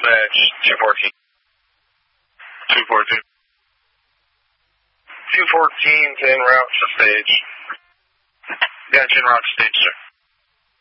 Dispatch 214. 242. 214 to en route to stage. Got you en route to stage, sir.